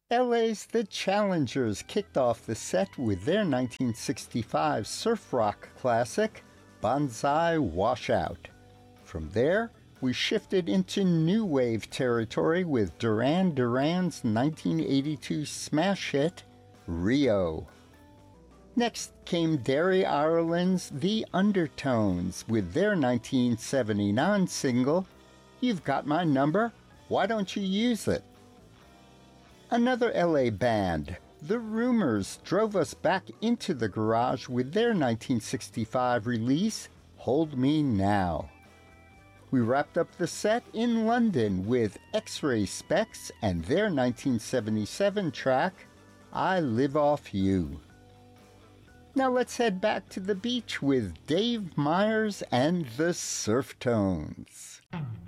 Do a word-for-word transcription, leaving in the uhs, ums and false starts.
L A's The Challengers kicked off the set with their nineteen sixty-five surf rock classic, Banzai Washout. From there, we shifted into new wave territory with Duran Duran's nineteen eighty-two smash hit, Rio. Next came Derry Ireland's The Undertones with their nineteen seventy-nine single, You've Got My Number, Why Don't You Use It? Another L A band, The Rumors, drove us back into the garage with their nineteen sixty-five release, Hold Me Now. We wrapped up the set in London with X-Ray Specs and their nineteen seventy-seven track, I Live Off You. Now let's head back to the beach with Dave Myers and the Surf Tones.